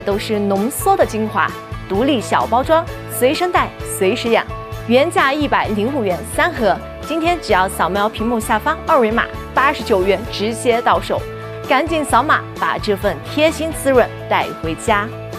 都是浓缩的精华，独立小包装，随身带，随时养。原价105元3盒，今天只要扫描屏幕下方二维码，89元直接到手。赶紧扫码，把这份贴心滋润带回家。